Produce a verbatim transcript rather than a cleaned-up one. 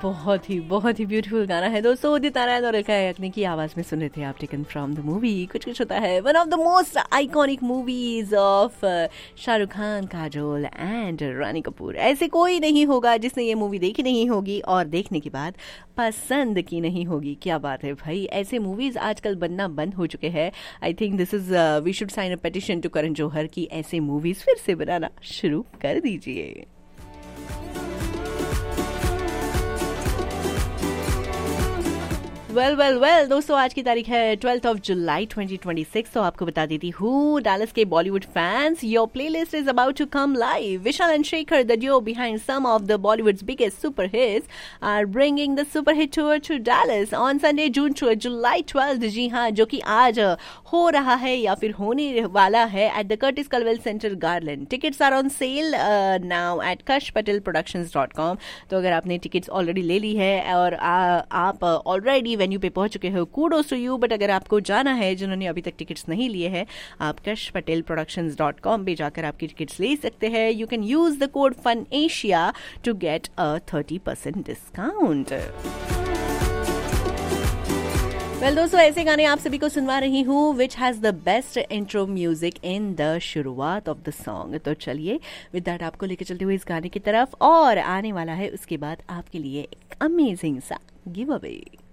बहुत ही बहुत ही ब्यूटीफुल गाना है दोस्तों। उदित नारायण और अलका याग्निक की आवाज में सुन रहे थे आप, टेकन फ्रॉम द मूवी कुछ कुछ होता है, one of the most iconic movies of Shahrukh Khan, Kajol and रानी कपूर। ऐसे कोई नहीं होगा जिसने ये मूवी देखी नहीं होगी और देखने के बाद पसंद की नहीं होगी। क्या बात है भाई, ऐसे मूवीज आजकल बनना बंद हो चुके हैं। I think this is we should sign a petition to Karan Johar की ऐसे मूवीज फिर से बनाना शुरू कर दीजिए। वेल वेल वेल दोस्तों, आज की तारीख है twelfth of July twenty twenty six. तो आपको बता देती हूँ डैलस के Bollywood fans, your playlist is about to come live. Vishal and Shekhar, the duo behind some of the Bollywoods biggest super hits, are bringing the super hit tour to Dallas on Sunday June July twelfth. जी हाँ, जो कि आज हो रहा है या फिर होने वाला है at the Curtis Calwell centre garland. Tickets are on sale now at कश पटेल प्रोडक्शंस डॉट कॉम। तो अगर आपने टिकट्स ऑलरेडी ले ली है और आ, आप ऑलरेडी वेन्यू पे पहुंच चुके हो, कूडोस टू यू। बट अगर आपको जाना है, जिन्होंने अभी तक टिकट्स नहीं लिए हैं, आप कश पटेल प्रोडक्शंस डॉट कॉम पे जाकर आपकी टिकट्स ले सकते हैं। You can use the code fun Asia to get a thirty percent discount. Well दोस्तों, ऐसे गाने आप सभी को सुनवा रही हूँ which has the best intro music in the शुरुआत ऑफ द सॉन्ग। तो चलिए विद दैट आपको लेकर चलते हुए इस गाने की तरफ, और आने वाला है उसके बाद आपके लिए एक अमेजिंग सा गिव अवे।